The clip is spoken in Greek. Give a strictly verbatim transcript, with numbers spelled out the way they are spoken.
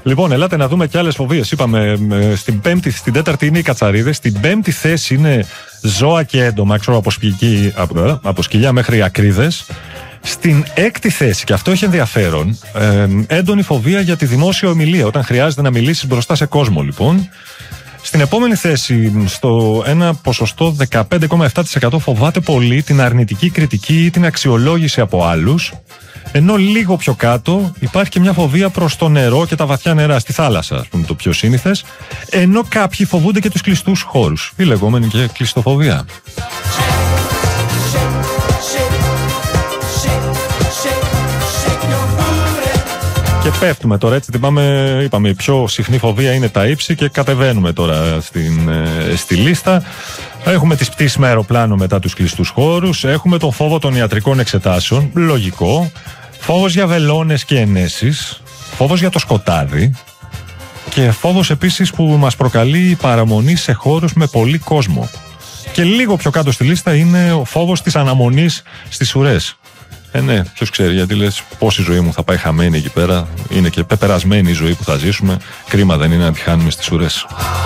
Λοιπόν, ελάτε να δούμε και άλλες φοβίες. Είπαμε στην, πέμπτη, στην τέταρτη είναι οι κατσαρίδες. Στην πέμπτη θέση είναι ζώα και έντομα, ξέρω, από, σκυλική, από, από σκυλιά μέχρι ακρίδες. Στην έκτη θέση, και αυτό έχει ενδιαφέρον, ε, έντονη φοβία για τη δημόσια ομιλία, όταν χρειάζεται να μιλήσεις μπροστά σε κόσμο, λοιπόν. Στην επόμενη θέση, στο ένα ποσοστό δεκαπέντε κόμμα επτά τοις εκατό φοβάται πολύ την αρνητική κριτική ή την αξιολόγηση από άλλους. Ενώ λίγο πιο κάτω υπάρχει και μια φοβία προς το νερό και τα βαθιά νερά, στη θάλασσα, ας πούμε, το πιο σύνηθες. Ενώ κάποιοι φοβούνται και τους κλειστούς χώρους, η λεγόμενη και κλειστοφοβία. Και πέφτουμε τώρα, έτσι, πάμε, είπαμε, η πιο συχνή φοβία είναι τα ύψη και κατεβαίνουμε τώρα στην, ε, στη λίστα. Έχουμε τις πτήσεις με αεροπλάνο μετά τους κλειστούς χώρους, έχουμε τον φόβο των ιατρικών εξετάσεων, λογικό, φόβος για βελόνες και ενέσεις, φόβος για το σκοτάδι και φόβος επίσης που μας προκαλεί η παραμονή σε χώρους με πολύ κόσμο. Και λίγο πιο κάτω στη λίστα είναι ο φόβος της αναμονής στις ουρές. Ε, ναι, ποιος ξέρει, γιατί λες πόση ζωή μου θα πάει χαμένη εκεί πέρα. Είναι και πεπερασμένη η ζωή που θα ζήσουμε. Κρίμα δεν είναι να τη χάνουμε στις ουρές.